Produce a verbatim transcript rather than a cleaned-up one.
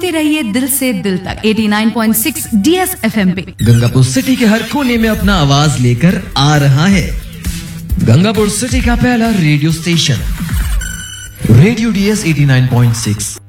सुनते रहिए दिल से दिल तक eighty nine point six D S F M पे। गंगापुर सिटी के हर कोने में अपना आवाज लेकर आ रहा है गंगापुर सिटी का पहला radio station radio D S eighty nine point six.